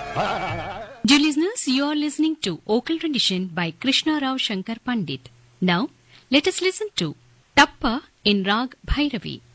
Dear listeners, you are listening to Vocal Rendition by Krishna Rao Shankar Pandit. Now, let us listen to Tappa in Rag Bhairavi.